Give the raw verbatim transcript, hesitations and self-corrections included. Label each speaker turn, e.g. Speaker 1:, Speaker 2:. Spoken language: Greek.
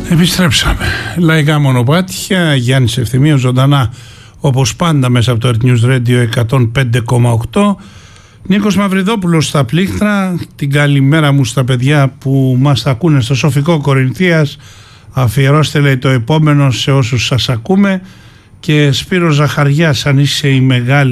Speaker 1: Επιστρέψαμε. Λαϊκά μονοπάτια, Γιάννης Ευθυμίος ζωντανά όπως πάντα μέσα από το Earth News Radio εκατόν πέντε κόμμα οκτώ. Νίκος Μαυριδόπουλος στα πλήκτρα. Την καλημέρα μου στα παιδιά που μας ακούνε στο Σοφικό Κορινθίας. Αφιερώστε, λέει, το επόμενο σε όσους σας ακούμε. Και Σπύρος Ζαχαριάς, αν είσαι η μεγάλη